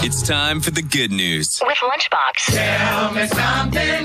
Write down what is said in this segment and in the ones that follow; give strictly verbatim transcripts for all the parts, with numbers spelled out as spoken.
It's time for the good news with Lunchbox. Tell me something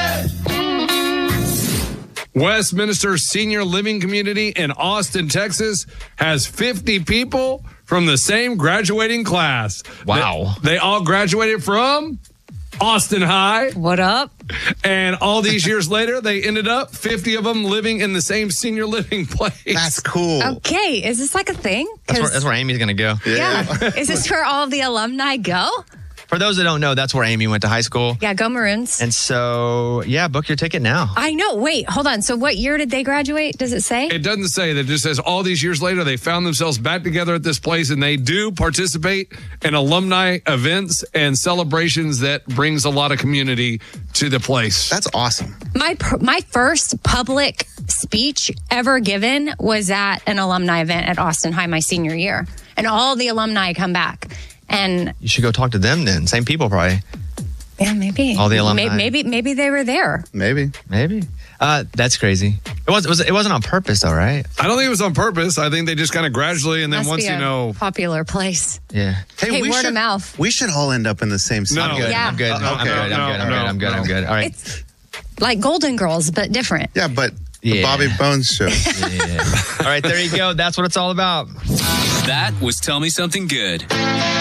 good. Westminster Senior Living Community in Austin, Texas has fifty people from the same graduating class. Wow. They, they all graduated from Austin High. What up? And all these years later, they ended up, fifty of them, living in the same senior living place. That's cool. Okay, is this like a thing? That's where, that's where Amy's going to go. Yeah. Is this where all of the alumni go? For those that don't know, that's where Amy went to high school. Yeah, go Maroons. And so, yeah, book your ticket now. I know. Wait, hold on. So what year did they graduate? Does it say? It doesn't say. That just says all these years later, they found themselves back together at this place, and they do participate in alumni events and celebrations that brings a lot of community to the place. That's awesome. My my first public speech ever given was at an alumni event at Austin High my senior year. And all the alumni come back. And you should go talk to them then. Same people probably. Yeah, maybe. All the alumni. Maybe maybe, maybe they were there. Maybe. Maybe. Uh, that's crazy. It was, it was. It wasn't on purpose, though, right? I don't think it was on purpose. I think they just kind of gradually, and then Must once be you a know, popular place. Yeah. Hey, we word should, of mouth. We should all end up in the same city. No. I'm good. Yeah. I'm good. Uh, I'm, okay. good. I'm No, good. I'm no, good. I'm good. no. I'm good. All right. It's like Golden Girls, but different. Yeah, but the Yeah. Bobby Bones show. Yeah. All right. There you go. That's what it's all about. That was Tell Me Something Good.